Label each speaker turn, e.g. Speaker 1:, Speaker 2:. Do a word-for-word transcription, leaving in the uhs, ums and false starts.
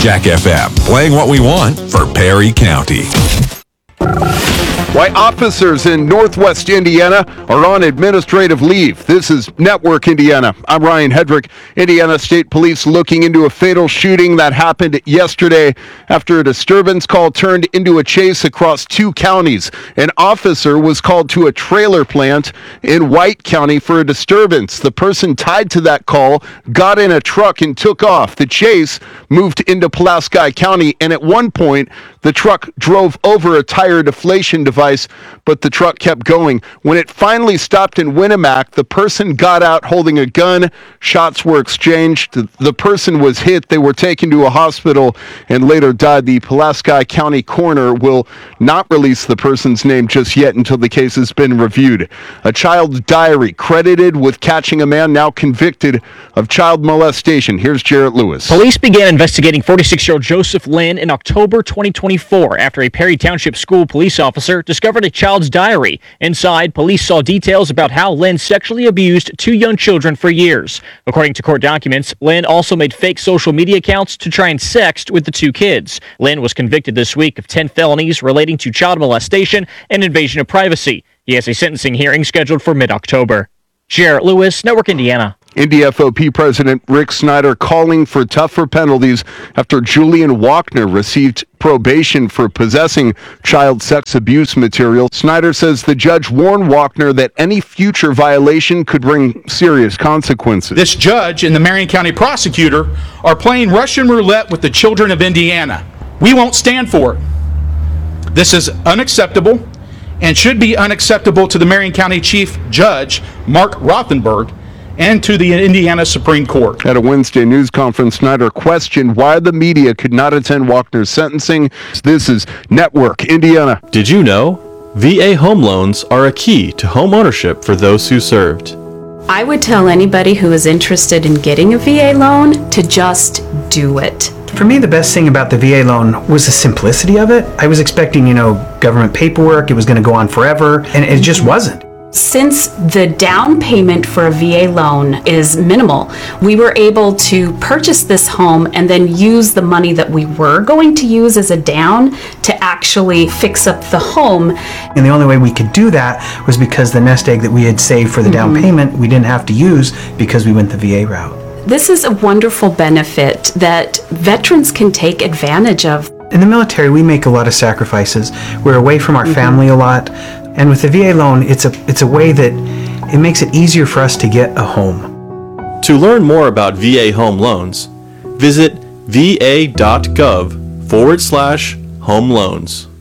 Speaker 1: Jack F M, playing what we want for Perry County.
Speaker 2: Why officers in Northwest Indiana are on administrative leave. This is Network Indiana. I'm Ryan Hedrick. Indiana State Police looking into a fatal shooting that happened yesterday after a disturbance call turned into a chase across two counties. An officer was called to a trailer plant in White County for a disturbance. The person tied to that call got in a truck and took off. The chase moved into Pulaski County, and at one point, the truck drove over a tire deflation device, but the truck kept going. When it finally stopped in Winnemac, the person got out holding a gun. Shots were exchanged. The person was hit. They were taken to a hospital and later died. The Pulaski County coroner will not release the person's name just yet until the case has been reviewed. A child's diary credited with catching a man now convicted of child molestation. Here's Jarrett Lewis.
Speaker 3: Police began investigating forty-six-year-old Joseph Lynn in October twenty twenty-four after a Perry Township school police officer discovered a child's diary. Inside, police saw details about how Lynn sexually abused two young children for years. According to court documents, Lynn also made fake social media accounts to try and sext with the two kids. Lynn was convicted this week of ten felonies relating to child molestation and invasion of privacy. He has a sentencing hearing scheduled for mid-October. Jarrett Lewis, Network Indiana.
Speaker 2: Indy F O P President Rick Snyder calling for tougher penalties after Julian Walkner received probation for possessing child sex abuse material. Snyder says the judge warned Walkner that any future violation could bring serious consequences.
Speaker 4: This judge and the Marion County prosecutor are playing Russian roulette with the children of Indiana. We won't stand for it. This is unacceptable and should be unacceptable to the Marion County Chief Judge, Mark Rothenberg, and to the Indiana Supreme Court.
Speaker 2: At a Wednesday news conference, Snyder questioned why the media could not attend Walkner's sentencing. This is Network Indiana.
Speaker 5: Did you know V A home loans are a key to home ownership for those who served?
Speaker 6: I would tell anybody who is interested in getting a V A loan to just do it.
Speaker 7: For me, the best thing about the V A loan was the simplicity of it. I was expecting, you know, government paperwork, it was going to go on forever, and it just wasn't.
Speaker 6: Since the down payment for a V A loan is minimal, we were able to purchase this home and then use the money that we were going to use as a down to actually fix up the home.
Speaker 7: And the only way we could do that was because the nest egg that we had saved for the down mm-hmm. payment, we didn't have to use because we went the V A route.
Speaker 6: This is a wonderful benefit that veterans can take advantage of.
Speaker 7: In the military, we make a lot of sacrifices. We're away from our mm-hmm. family a lot. And with the V A loan, it's a it's a way that it makes it easier for us to get a home.
Speaker 5: To learn more about V A home loans, visit va.gov forward slash home loans.